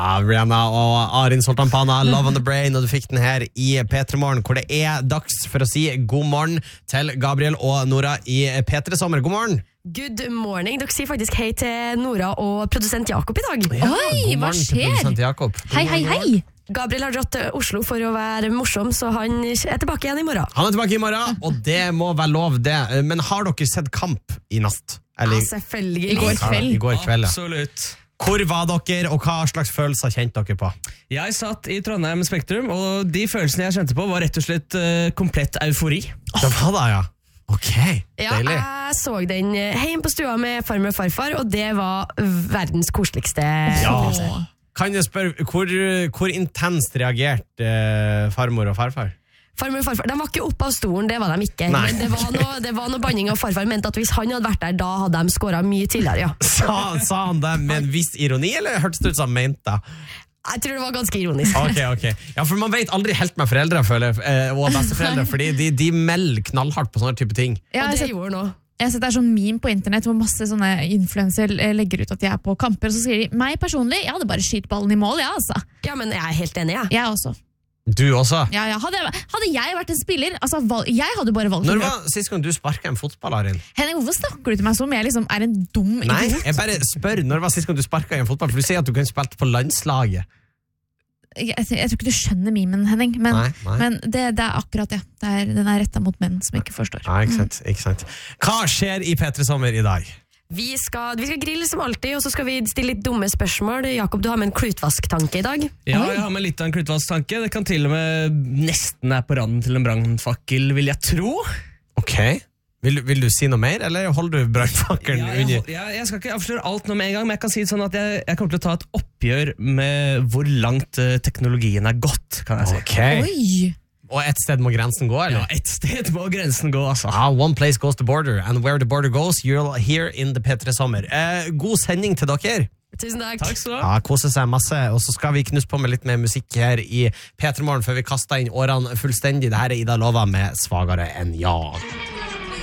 Ja, Rihanna og Arin Soltanpana, Love on the Brain, og du fikk den her i P3 Morgen, hvor det dags for å si god morgen til Gabriel og Nora i P3 Sommer. God morgen! Good morning. Dere sier faktisk hei til Nora og produsent Jakob i dag. Ja, Oi, hva skjer? Produsent Jakob. Hei. Gabriel har dratt til Oslo for å være morsom, så han tilbake igjen i morgen. Han tilbake i morgen, og det må være lov det. Men har dere sett kamp i natt? Eller, Ja, selvfølgelig. I går kveld, ja. Absolutt. Hvor var dere, og hva slags følelser kjente dere på? Jeg satt i Trondheim Spektrum, og de følelsene jeg kjente på var rett og slett komplett eufori. Det var det, ja. Ok, Ja, deilig. jeg så den hjemme på stua med farmor og farfar, og det var verdens koseligste opplevelse. Kan jeg spørre, hvor intenst reagerte farmor og farfar? Farmor og farfar, de var ikke oppe av stolen, det var de ikke. Nei. Men det var noe banning, og farfar mente at hvis han hadde vært der, da hadde de skåret mye tidligere, ja. Sa han det med en viss ironi, eller hørtes det ut som han mente det? Jeg tror det var ganske ironisk. Ok. Ja, for man vet aldri helt med foreldre, føler jeg, og besteforeldre, fordi de melder knallhardt på sånne type ting. Ja, Og det jeg gjorde han også. har sett det er sånn meme på internett hvor masse sånne influencer legger ut at de er på kamper, og så sier de, meg personlig, jeg hadde bare skyt ballen i mål, ja, altså. Ja, men jeg er helt enig, jeg. Jeg også. Du også? Ja. Hadde jeg vært en spiller, altså, jeg hadde bare valgt Når å løpe. var sist gang du sparket en fotball, Arin? Henning, hvorfor snakker du til meg som om jeg liksom er en dum Nei, idiot? jeg bare spør, når var sist gang du sparket en fotball? For du sier at du kan spille på landslaget. Jeg tror ikke du skjønner memen, Henning, men, Nei. men det er akkurat det. Den er rettet mot menn som ikke forstår. Ja, ikke sant. Hva skjer i P3 Sommer i dag? Vi skal grille som alltid, og så skal vi stille litt dumme spørsmål. Jakob, du har med en klutvasktanke i dag. Ja, Oi. jeg har med litt av en klutvasstanke. Det kan til og med nesten er på randen til en brannfakkel, vil jeg tro. Ok. Vil du si noe mer, eller holder du brannfakkelen under? Jeg skal ikke avsløre alt nå med en gang, men jeg kan si det sånn at jeg kommer til å ta et oppgjør med hvor langt teknologien er gått, kan jeg si. Ok. Oi! Og et sted må grensen gå, Ja, eller? et sted må grensen gå, altså. One place goes the border, and where the border goes, you'll hear in the P3 Sommer. God sending til dere. Tusen takk. Takk skal du ha. Ja, kose seg masse, og så skal vi knusse på med litt mer musikk her i P3 Morgen før vi kaster inn årene fullstendig. Dette er Ida Lova med Svagere enn ja.